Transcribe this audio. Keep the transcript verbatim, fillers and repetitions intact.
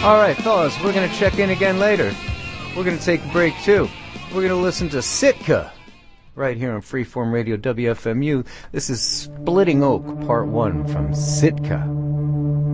All right, fellas, we're going to check in again later. We're going to take a break, too. We're going to listen to Sitka right here on Freeform Radio W F M U. This is Splitting Oak, Part one from Sitka.